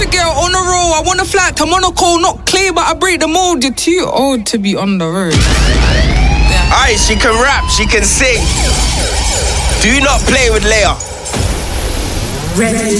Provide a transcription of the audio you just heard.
should get her on the roll. I wanna fly to Monaco, not clay, but I break the mold. You're too old to be on the road. Aye, she can rap, she can sing. Do not play with Leia. Ready.